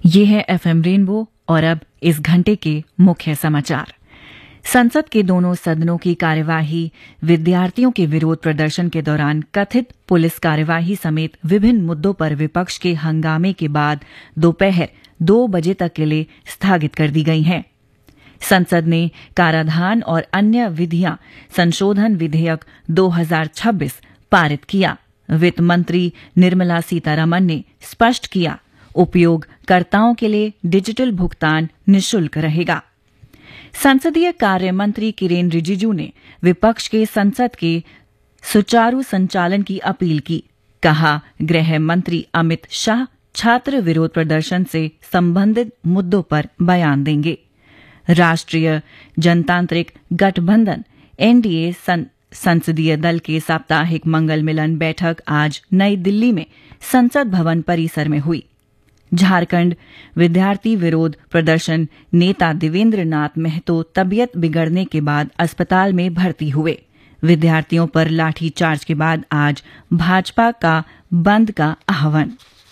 ये है FM rainbow और अब इस घंटे के मुख्य समाचार। संसद के दोनों सदनों की कार्यवाही विद्यार्थियों के विरोध प्रदर्शन के दौरान कथित पुलिस कार्यवाही समेत विभिन्न मुद्दों पर विपक्ष के हंगामे के बाद दोपहर 2 बजे तक के लिए स्थगित कर दी गई हैं। संसद ने कराधान और अन्य विधियां संशोधन विधेयक 2026 पारित किया। वित्त मंत्री निर्मला सीतारमण ने स्पष्ट किया, उपयोगकर्ताओं के लिए डिजिटल भुगतान निःशुल्क रहेगा। संसदीय कार्य मंत्री किरेन रिजिजू ने विपक्ष के संसद के सुचारू संचालन की अपील की। कहा, गृह मंत्री अमित शाह छात्र विरोध प्रदर्शन से संबंधित मुद्दों पर बयान देंगे। राष्ट्रीय जनतांत्रिक गठबंधन एनडीए संसदीय दल के साप्ताहिक मंगल मिलन बैठक आज नई दिल्ली में संसद भवन परिसर में हुई। झारखंड विद्यार्थी विरोध प्रदर्शन नेता देवेंद्र नाथ महतो तबियत बिगड़ने के बाद अस्पताल में भर्ती हुए। विद्यार्थियों पर लाठीचार्ज के बाद आज भाजपा का बंद का आह्वान।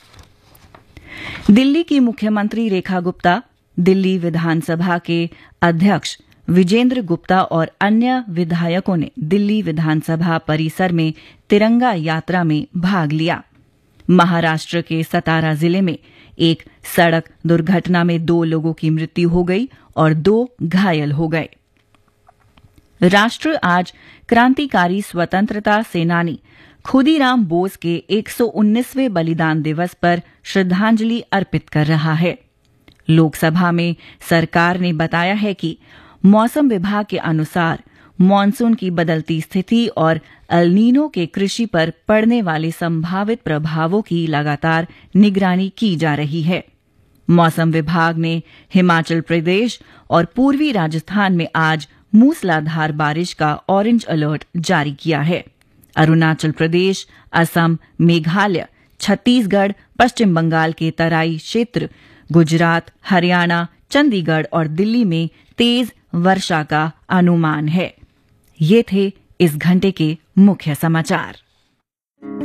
दिल्ली की मुख्यमंत्री रेखा गुप्ता, दिल्ली विधानसभा के अध्यक्ष विजेंद्र गुप्ता और अन्य विधायकों ने दिल्ली विधानसभा परिसर में तिरंगा यात्रा में भाग लिया। महाराष्ट्र के सतारा जिले में एक सड़क दुर्घटना में 2 लोगों की मृत्यु हो गई और 2 घायल हो गए। राष्ट्र आज क्रांतिकारी स्वतंत्रता सेनानी खुदीराम बोस के 119वें बलिदान दिवस पर श्रद्धांजलि अर्पित कर रहा है। लोकसभा में सरकार ने बताया है कि मौसम विभाग के अनुसार मानसून की बदलती स्थिति और एल नीनो के कृषि पर पड़ने वाले संभावित प्रभावों की लगातार निगरानी की जा रही है। मौसम विभाग ने हिमाचल प्रदेश और पूर्वी राजस्थान में आज मूसलाधार बारिश का ऑरेंज अलर्ट जारी किया है। अरुणाचल प्रदेश, असम, मेघालय, छत्तीसगढ़, पश्चिम बंगाल के तराई क्षेत्र, गुजरात, हरियाणा, चंडीगढ़ और दिल्ली में तेज वर्षा का अनुमान है। ये थे इस घंटे के मुख्य समाचार।